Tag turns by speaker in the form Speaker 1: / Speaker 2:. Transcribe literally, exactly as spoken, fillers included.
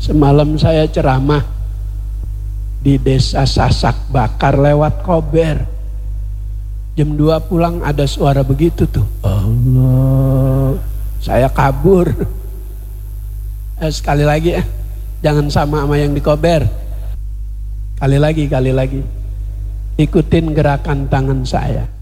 Speaker 1: Semalam saya ceramah di desa Sasak Bakar lewat Kober. Jam dua pulang ada suara begitu tuh. Allah, saya kabur. Eh, sekali lagi ya, jangan sama sama yang di Kober. Kali lagi, kali lagi. Ikutin gerakan tangan saya.